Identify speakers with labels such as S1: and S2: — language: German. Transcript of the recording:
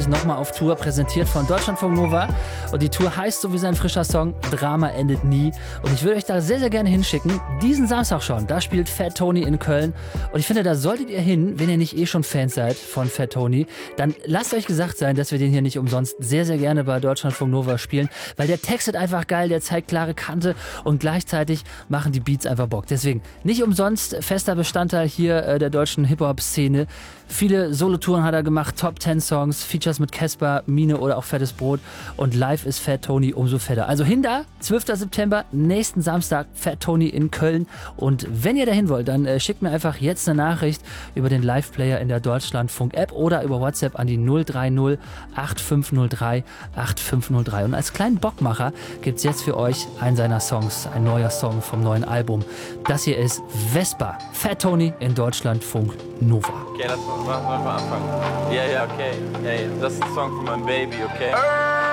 S1: Nochmal auf Tour, präsentiert von Deutschlandfunk Nova. Und die Tour heißt, so wie sein frischer Song, Drama endet nie. Und ich würde euch da sehr, sehr gerne hinschicken. Diesen Samstag schon, da spielt Fat Tony in Köln. Und ich finde, da solltet ihr hin, wenn ihr nicht eh schon Fans seid von Fat Tony. Dann lasst euch gesagt sein, dass wir den hier nicht umsonst sehr, sehr gerne bei Deutschlandfunk Nova spielen. Weil der textet einfach geil, der zeigt klare Kante und gleichzeitig machen die Beats einfach Bock. Deswegen nicht umsonst fester Bestandteil hier der deutschen Hip-Hop-Szene. Viele Solotouren hat er gemacht, Top 10 Songs, Features mit Casper, Mine oder auch Fettes Brot. Und live ist Fat Tony umso fetter. Also hin da, 12. September, nächsten Samstag, Fat Tony in Köln. Und wenn ihr dahin wollt, dann schickt mir einfach jetzt eine Nachricht über den Live-Player in der Deutschlandfunk-App oder über WhatsApp an die 030 8503 8503. Und als kleinen Bockmacher gibt es jetzt für euch einen seiner Songs, ein neuer Song vom neuen Album. Das hier ist Vespa, Fat Tony in Deutschlandfunk Nova.
S2: Okay, lass mal anfangen. Ja, okay. Hey, das ist ein Song für mein Baby, okay?